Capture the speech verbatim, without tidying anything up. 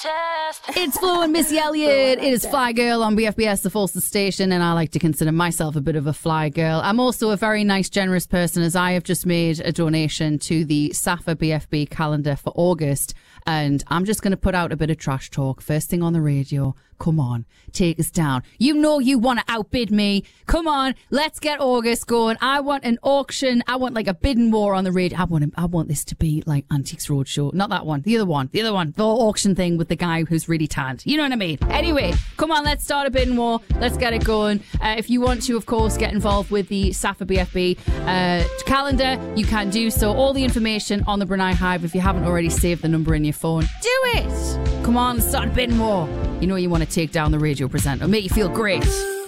test. It's Flo and Missy Elliott. It is Fly Girl on B F B S, the Folsom station, and I like to consider myself a bit of a fly girl. I'm also a very nice, generous person, as I have just made a donation to the Safa B F B calendar for August, and I'm just going to put out a bit of trash talk first thing on the radio. Come on, take us down. You know you want to outbid me. Come on, let's get August going. I want an auction. I want like a bidding war on the radio. I want I want this to be like Antiques Roadshow. Not that one. The other one. The other one. The auction thing with the guy who's really tanned. You know what I mean? Anyway, come on, let's start a bidding war. Let's get it going. Uh, if you want to, of course, get involved with the Safa B F B uh, calendar, you can do so. All the information on the Brunei Hive. If you haven't already saved the number in your phone, do it. Come on, let's start a bidding war. You know you want to take down the radio presenter. Make you feel great.